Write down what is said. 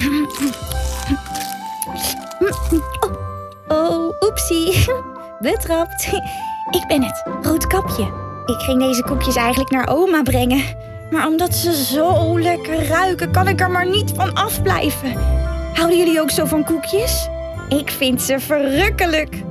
Oh, oepsie. Betrapt. Ik ben het, Roodkapje. Ik ging deze koekjes eigenlijk naar oma brengen. Maar omdat ze zo lekker ruiken, kan ik er maar niet van afblijven. Houden jullie ook zo van koekjes? Ik vind ze verrukkelijk.